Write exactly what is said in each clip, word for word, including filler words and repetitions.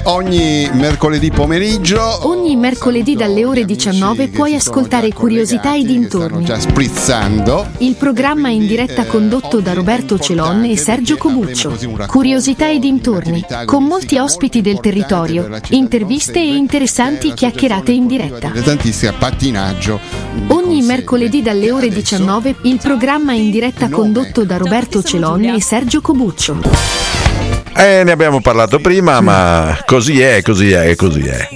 Ogni mercoledì pomeriggio, Ogni mercoledì dalle ore diciannove puoi ascoltare Curiosità e dintorni. Stanno già sprizzando. Il programma in diretta condotto da Roberto Celon e Sergio Cobuccio. Curiosità e dintorni, con molti ospiti del territorio, interviste e interessanti chiacchierate in diretta. Tantissimo pattinaggio. Ogni mercoledì dalle ore diciannove il programma in diretta condotto da Roberto Celon e Sergio Cobuccio. Eh, ne abbiamo parlato prima, ma così è, così è, così è.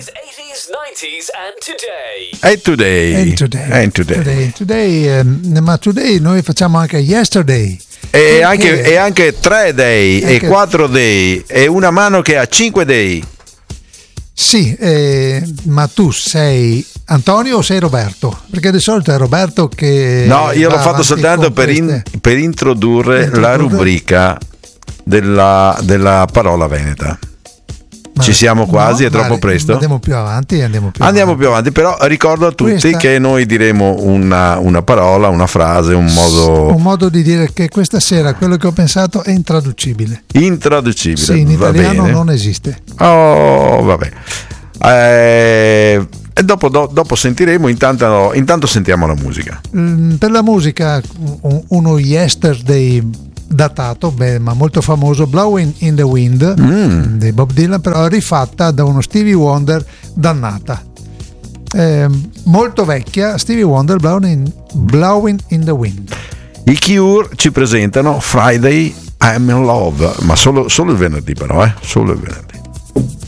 E today. And today. And today. Today, today um, ma today noi facciamo anche yesterday. E anche, e anche tre day, Anche- e quattro day, e una mano che ha cinque day. Sì, eh, ma tu sei Antonio o sei Roberto? Perché di solito è Roberto che... No, io va l'ho fatto avanti soltanto con per, in- queste- per introdurre Per la introdurre- rubrica della, della parola veneta. Ma- Ci siamo quasi, no, è troppo ma- presto? Andiamo più avanti, andiamo più Andiamo avanti. più avanti, però ricordo a tutti Questa- che noi diremo una, una parola, una frase, un modo Un modo di dire che questa sera quello che ho pensato è intraducibile. intraducibile. Sì, in Va italiano bene. non esiste. Oh, vabbè. Eh, e dopo, do- dopo sentiremo, intanto, intanto sentiamo la musica. Mm, Per la musica un- uno yesterday datato, beh, ma molto famoso, Blowing in the Wind Mm. di Bob Dylan, però rifatta da uno Stevie Wonder dannata. Eh, molto vecchia, Stevie Wonder, Blowing, Blowing in the Wind. I Cure ci presentano Friday I'm in Love, ma solo, solo il venerdì però, eh? Solo il venerdì.